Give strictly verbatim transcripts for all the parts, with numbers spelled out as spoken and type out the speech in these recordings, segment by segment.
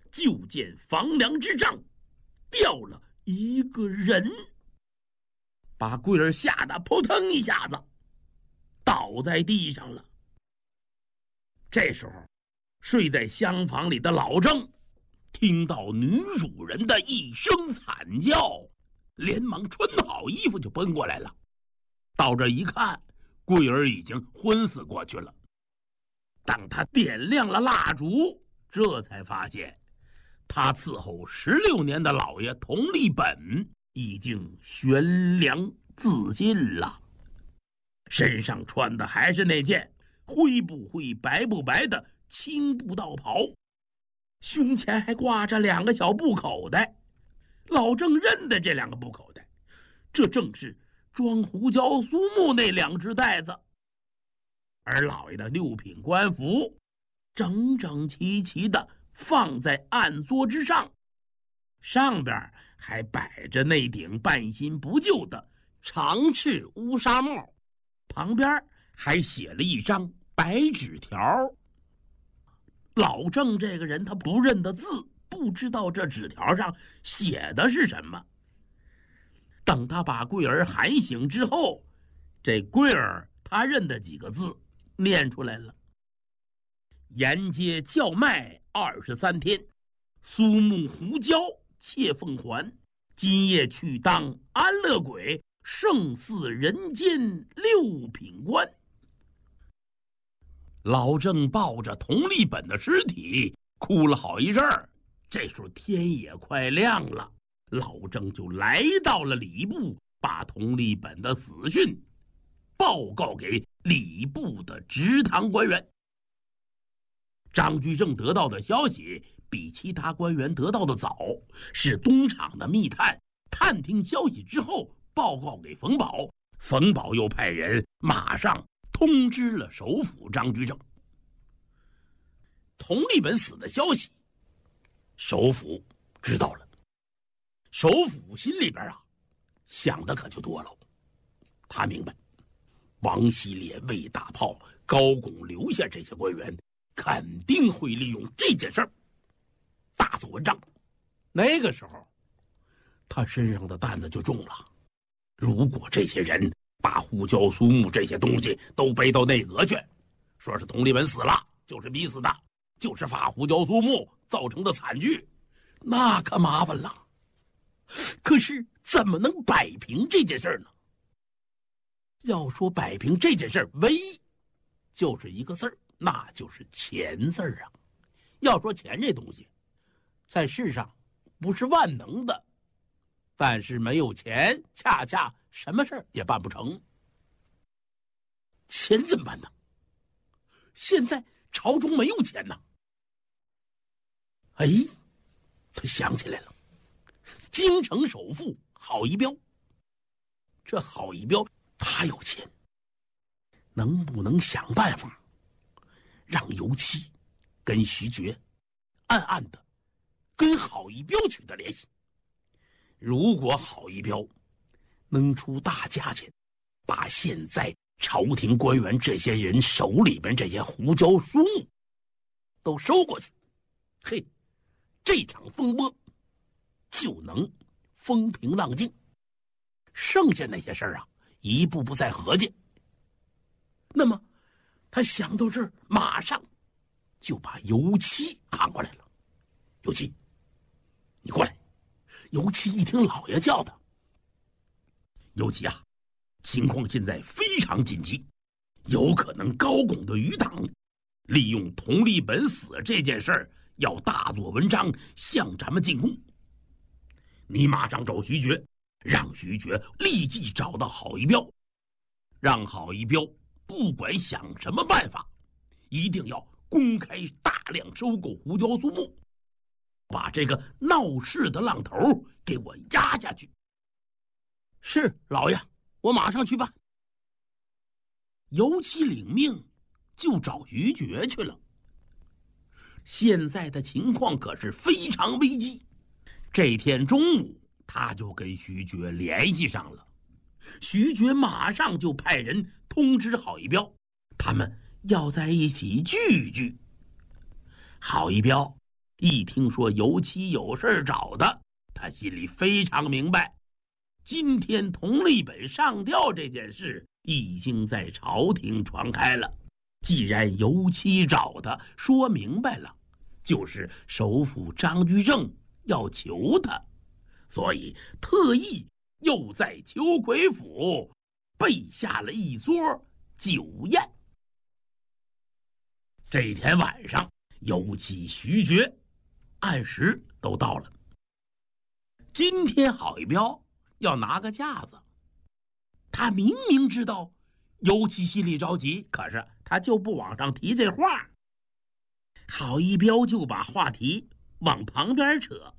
就见房梁之上掉了一个人，把桂儿吓得扑腾一下子倒在地上了。这时候睡在厢房里的老郑听到女主人的一声惨叫，连忙穿好衣服就奔过来了。到这一看，桂儿已经昏死过去了。当他点亮了蜡烛，这才发现他伺候十六年的老爷佟立本已经悬梁自尽了，身上穿的还是那件灰不灰白不白的青布道袍，胸前还挂着两个小布口袋。老郑认得这两个布口袋，这正是装胡椒苏木那两只袋子。而老爷的六品官服整整齐齐地放在案桌之上，上边还摆着那顶半新不旧的长翅乌纱帽，旁边还写了一张白纸条。老郑这个人他不认得字，不知道这纸条上写的是什么。等他把桂儿喊醒之后，这桂儿他认得几个字，念出来了：沿街叫卖二十三天，苏木胡椒窃奉还，今夜去当安乐鬼，胜似人间六品官。老郑抱着佟立本的尸体哭了好一阵儿。这时候天也快亮了，老郑就来到了礼部，把佟立本的死讯报告给礼部的执堂官员。张居正得到的消息比其他官员得到的早，是东厂的密探探听消息之后报告给冯保，冯保又派人马上通知了首辅张居正。佟立本死的消息首辅知道了，首辅心里边啊想的可就多了。他明白王希烈、魏大炮、高拱、留下这些官员肯定会利用这件事儿大做文章。那个时候他身上的担子就重了。如果这些人把胡椒苏木这些东西都背到内阁去，说是佟立本死了就是逼死的，就是发胡椒苏木造成的惨剧，那可麻烦了。可是怎么能摆平这件事呢？要说摆平这件事，唯一就是一个字儿，那就是钱字儿啊。要说钱这东西在世上不是万能的，但是没有钱恰恰什么事儿也办不成。钱怎么办呢？现在朝中没有钱呢。哎，他想起来了，京城首富郝一彪。这郝一彪他有钱，能不能想办法让尤七跟徐觉暗暗的跟郝一彪取得联系？如果郝一彪能出大价钱，把现在朝廷官员这些人手里边这些胡椒苏木都收过去，嘿，这场风波就能风平浪静。剩下那些事儿啊，一步步再合计。那么他想到这儿，马上就把尤七喊过来了。尤七，你过来。尤七一听老爷叫他，尤七啊，情况现在非常紧急，有可能高拱的余党利用佟立本死这件事儿，要大做文章向咱们进攻。你马上找徐觉，让徐觉立即找到郝一彪，让郝一彪不管想什么办法，一定要公开大量收购胡椒苏木，把这个闹事的浪头给我压下去。是，老爷，我马上去办。尤其领命就找徐觉去了。现在的情况可是非常危机。这天中午他就跟徐觉联系上了，徐觉马上就派人通知郝一彪，他们要在一起聚聚。郝一彪一听说尤其有事找他，他心里非常明白，今天佟立本上吊这件事已经在朝廷传开了。既然尤其找他，说明白了，就是首辅张居正要求他，所以特意又在秋葵府备下了一桌酒宴。这一天晚上，尤其、徐觉按时都到了。今天郝一彪要拿个架子，他明明知道尤其心里着急，可是他就不往上提这话。郝一彪就把话题往旁边扯。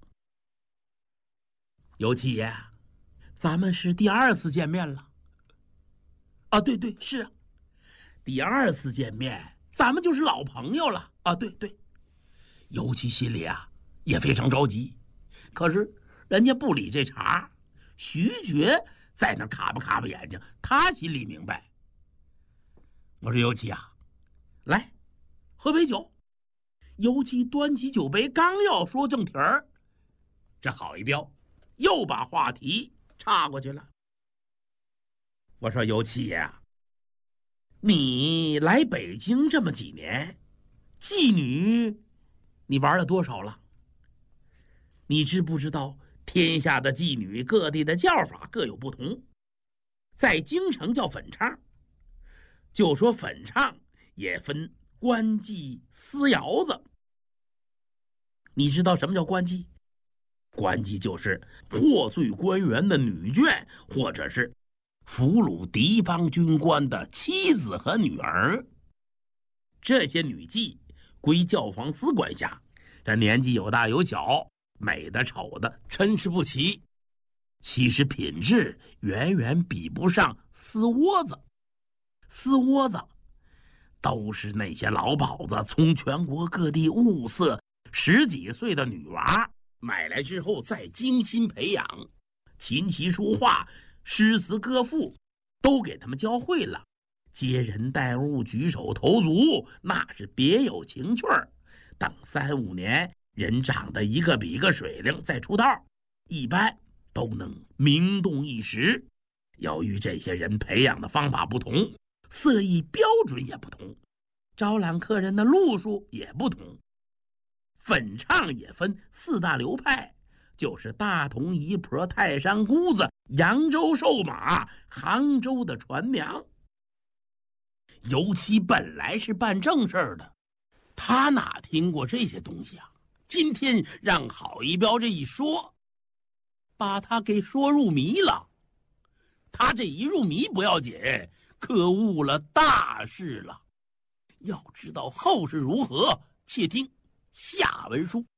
尤其爷，咱们是第二次见面了。啊，对对，是啊，第二次见面，咱们就是老朋友了啊！对对，尤其心里啊也非常着急，可是人家不理这茬。徐觉在那卡巴卡巴眼睛，他心里明白。我说尤其啊，来喝杯酒。尤其端起酒杯，刚要说正题儿，这郝一彪又把话题岔过去了。我说尤其爷，你来北京这么几年，妓女你玩了多少了？你知不知道天下的妓女各地的叫法各有不同？在京城叫粉唱，就说粉唱也分官妓、私窑子。你知道什么叫官妓？官妓就是获罪官员的女眷，或者是俘虏敌方军官的妻子和女儿。这些女妓归教坊司管辖，这年纪有大有小，美的丑的参差不齐，其实品质远远比不上丝窝子。丝窝子都是那些老鸨子从全国各地物色十几岁的女娃，买来之后再精心培养，琴棋书画、诗词歌赋都给他们教会了，接人待物、举手投足那是别有情趣儿。等三五年，人长得一个比一个水灵，再出道，一般都能名动一时。由于这些人培养的方法不同，色艺标准也不同，招揽客人的路数也不同。粉唱也分四大流派，就是大同姨婆、泰山姑子、扬州瘦马、杭州的传娘。尤其本来是办正事的，他哪听过这些东西啊？今天让郝一彪这一说，把他给说入迷了。他这一入迷不要紧，可误了大事了。要知道后事如何，且听下文书。